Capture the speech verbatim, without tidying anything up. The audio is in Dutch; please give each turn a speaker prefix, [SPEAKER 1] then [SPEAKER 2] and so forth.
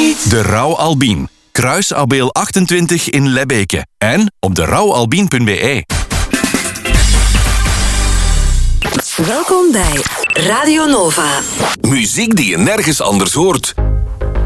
[SPEAKER 1] niet. De Rauw Albien. Kruis Abeel achtentwintig in Lebbeke. En op de rauw albien punt b e.
[SPEAKER 2] Welkom bij Radio Nova.
[SPEAKER 3] Muziek die je nergens anders hoort.